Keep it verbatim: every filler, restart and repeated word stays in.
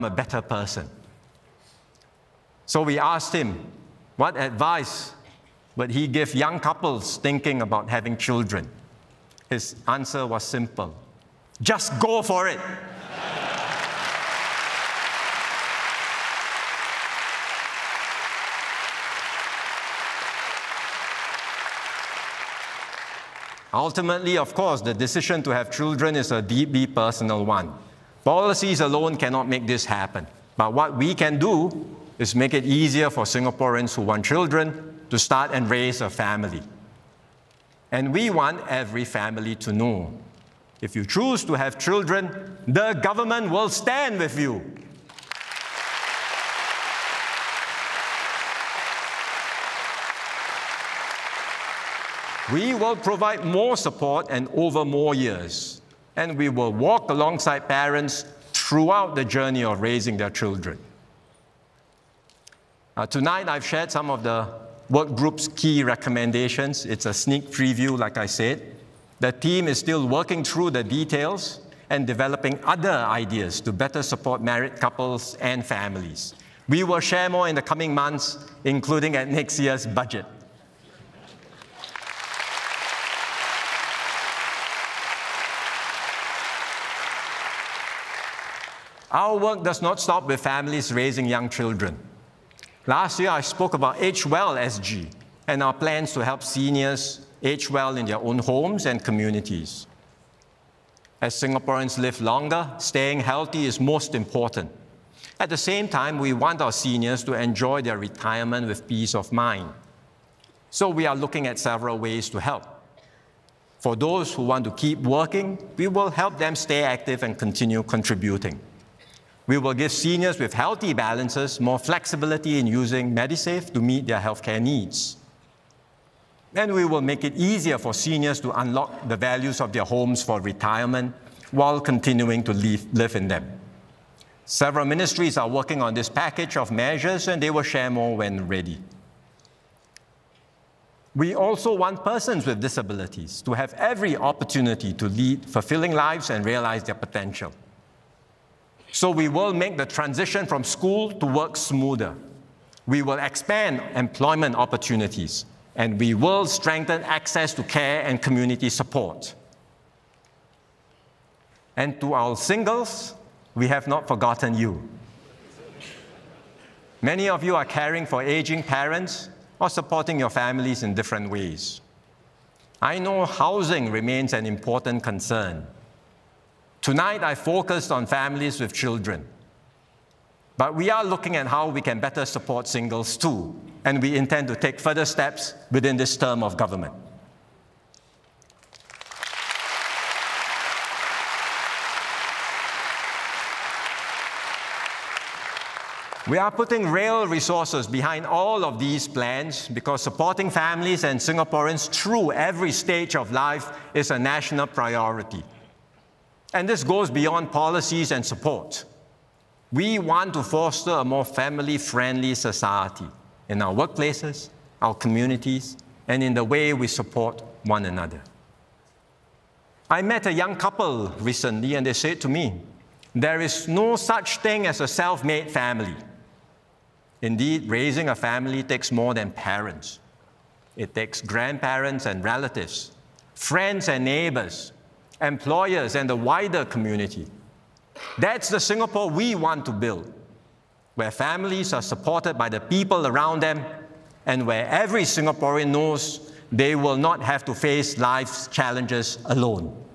a better person. So we asked him, what advice would he give young couples thinking about having children? His answer was simple: just go for it. Ultimately, of course, the decision to have children is a deeply personal one. Policies alone cannot make this happen. But what we can do is make it easier for Singaporeans who want children to start and raise a family. And we want every family to know, if you choose to have children, the government will stand with you. We will provide more support and over more years, and we will walk alongside parents throughout the journey of raising their children. Uh, tonight, I've shared some of the work group's key recommendations. It's a sneak preview, like I said. The team is still working through the details and developing other ideas to better support married couples and families. We will share more in the coming months, including at next year's budget. Our work does not stop with families raising young children. Last year, I spoke about Age Well S G and our plans to help seniors age well in their own homes and communities. As Singaporeans live longer, staying healthy is most important. At the same time, we want our seniors to enjoy their retirement with peace of mind. So we are looking at several ways to help. For those who want to keep working, we will help them stay active and continue contributing. We will give seniors with healthy balances more flexibility in using MediSave to meet their healthcare needs. And we will make it easier for seniors to unlock the values of their homes for retirement while continuing to live, live in them. Several ministries are working on this package of measures, and they will share more when ready. We also want persons with disabilities to have every opportunity to lead fulfilling lives and realize their potential. So we will make the transition from school to work smoother. We will expand employment opportunities, and we will strengthen access to care and community support. And to our singles, we have not forgotten you. Many of you are caring for aging parents or supporting your families in different ways. I know housing remains an important concern. Tonight, I focused on families with children. But we are looking at how we can better support singles too, and we intend to take further steps within this term of government. We are putting real resources behind all of these plans because supporting families and Singaporeans through every stage of life is a national priority. And this goes beyond policies and support. We want to foster a more family-friendly society in our workplaces, our communities, and in the way we support one another. I met a young couple recently, and they said to me, there is no such thing as a self-made family. Indeed, raising a family takes more than parents. It takes grandparents and relatives, friends and neighbors, employers, and the wider community. That's the Singapore we want to build, where families are supported by the people around them and where every Singaporean knows they will not have to face life's challenges alone.